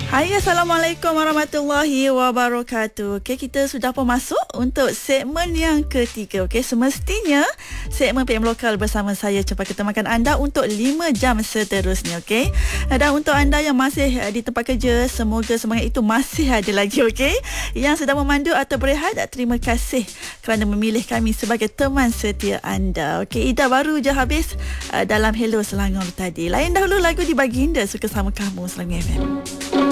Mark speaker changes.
Speaker 1: Hai, Assalamualaikum warahmatullahi wabarakatuh. Okey, kita sudah pun masuk untuk segmen yang ketiga. Okey, semestinya segmen PM Lokal bersama saya Cepat Ketemakan anda untuk 5 jam seterusnya. Okey, dan untuk anda yang masih di tempat kerja, semoga semangat itu masih ada lagi. Okey, yang sedang memandu atau berehat, terima kasih kerana memilih kami sebagai teman setia anda. Okey, Ida baru je habis dalam Hello Selangor tadi. Lain dahulu lagu di Baginda Suka Sama Kamu, Selangor FM.